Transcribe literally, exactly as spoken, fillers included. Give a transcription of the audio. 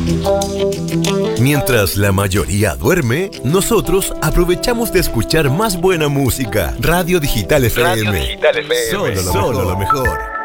Mientras la mayoría duerme, nosotros aprovechamos de escuchar más buena música. Radio Digital F M. Radio Digital F M. Solo lo mejor. Solo lo mejor.